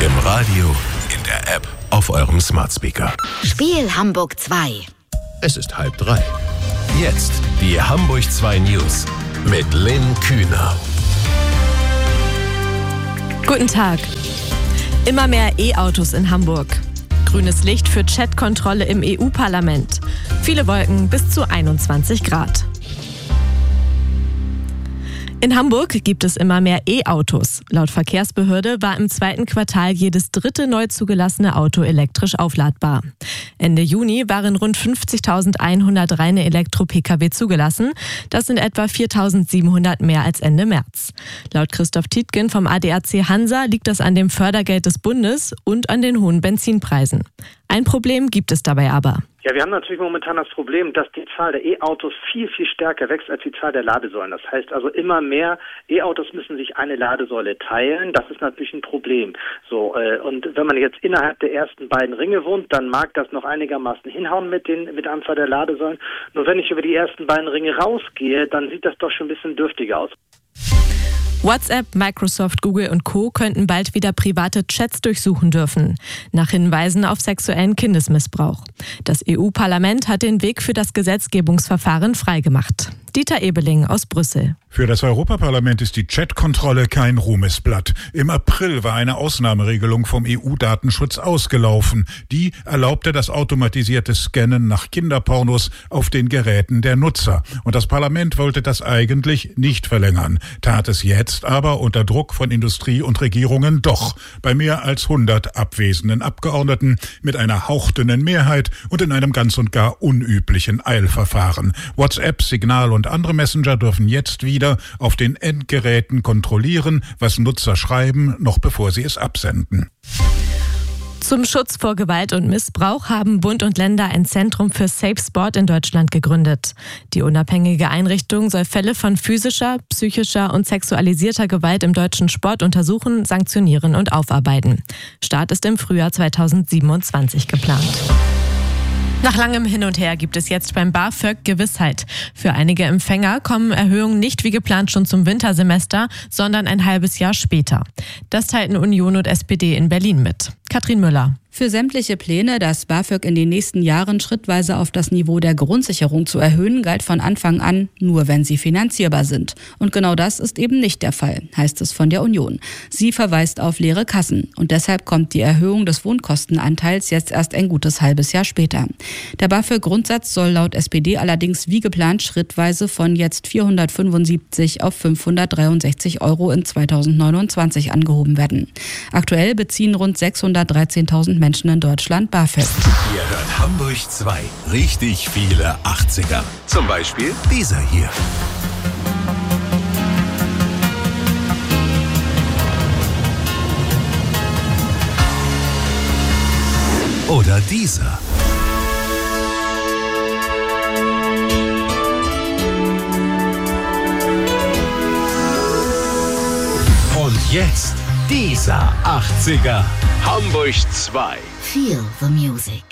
Im Radio, in der App, auf eurem Smart Speaker. Spiel Hamburg 2. Es ist 2:30. Jetzt die Hamburg 2 News mit Lynn Kühner. Guten Tag. Immer mehr E-Autos in Hamburg. Grünes Licht für Chatkontrolle im EU-Parlament. Viele Wolken bis zu 21 Grad. In Hamburg gibt es immer mehr E-Autos. Laut Verkehrsbehörde war im zweiten Quartal jedes dritte neu zugelassene Auto elektrisch aufladbar. Ende Juni waren rund 50.100 reine Elektro-Pkw zugelassen. Das sind etwa 4.700 mehr als Ende März. Laut Christoph Tietgen vom ADAC Hansa liegt das an dem Fördergeld des Bundes und an den hohen Benzinpreisen. Ein Problem gibt es dabei aber. Ja, wir haben natürlich momentan das Problem, dass die Zahl der E-Autos viel, viel stärker wächst als die Zahl der Ladesäulen. Das heißt also, immer mehr E-Autos müssen sich eine Ladesäule teilen. Das ist natürlich ein Problem. Und wenn man jetzt innerhalb der ersten beiden Ringe wohnt, dann mag das noch einigermaßen hinhauen mit der Anzahl der Ladesäulen. Nur wenn ich über die ersten beiden Ringe rausgehe, dann sieht das doch schon ein bisschen dürftiger aus. WhatsApp, Microsoft, Google und Co. könnten bald wieder private Chats durchsuchen dürfen, nach Hinweisen auf sexuellen Kindesmissbrauch. Das EU-Parlament hat den Weg für das Gesetzgebungsverfahren freigemacht. Dieter Ebeling aus Brüssel. Für das Europaparlament ist die Chatkontrolle kein Ruhmesblatt. Im April war eine Ausnahmeregelung vom EU-Datenschutz ausgelaufen. Die erlaubte das automatisierte Scannen nach Kinderpornos auf den Geräten der Nutzer. Und das Parlament wollte das eigentlich nicht verlängern, tat es jetzt aber unter Druck von Industrie und Regierungen doch. Bei mehr als 100 abwesenden Abgeordneten mit einer hauchdünnen Mehrheit und in einem ganz und gar unüblichen Eilverfahren. WhatsApp, Signal und andere Messenger dürfen jetzt wieder auf den Endgeräten kontrollieren, was Nutzer schreiben, noch bevor sie es absenden. Zum Schutz vor Gewalt und Missbrauch haben Bund und Länder ein Zentrum für Safe Sport in Deutschland gegründet. Die unabhängige Einrichtung soll Fälle von physischer, psychischer und sexualisierter Gewalt im deutschen Sport untersuchen, sanktionieren und aufarbeiten. Start ist im Frühjahr 2027 geplant. Nach langem Hin und Her gibt es jetzt beim BAföG Gewissheit. Für einige Empfänger kommen Erhöhungen nicht wie geplant schon zum Wintersemester, sondern ein halbes Jahr später. Das teilten Union und SPD in Berlin mit. Katrin Müller. Für sämtliche Pläne, das BAföG in den nächsten Jahren schrittweise auf das Niveau der Grundsicherung zu erhöhen, galt von Anfang an, nur wenn sie finanzierbar sind. Und genau das ist eben nicht der Fall, heißt es von der Union. Sie verweist auf leere Kassen. Und deshalb kommt die Erhöhung des Wohnkostenanteils jetzt erst ein gutes halbes Jahr später. Der BAföG-Grundsatz soll laut SPD allerdings wie geplant schrittweise von jetzt 475 auf 563 Euro in 2029 angehoben werden. Aktuell beziehen rund 613.000 Menschen in Deutschland BAföG. Ihr hört Hamburg 2. Richtig viele 80er. Zum Beispiel dieser hier. Oder dieser. Und jetzt dieser 80er. Hamburg 2. Feel the music.